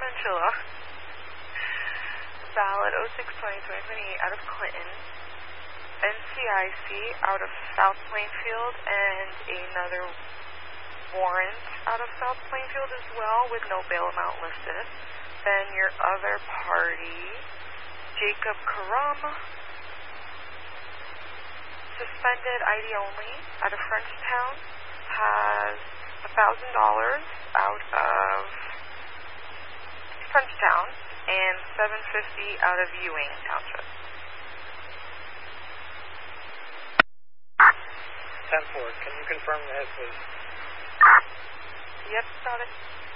Chinchilla. Ballot 06-20-2028 out of Clinton. NCIC out of South Plainfield, and another warrant out of South Plainfield as well with no bail amount listed. Then your other party, Jacob Karama, suspended ID only out of Frenchtown, has $1,000 out of Frenchtown and $750 out of Ewing Township. 10-4, can you confirm that, please? Yep, got it.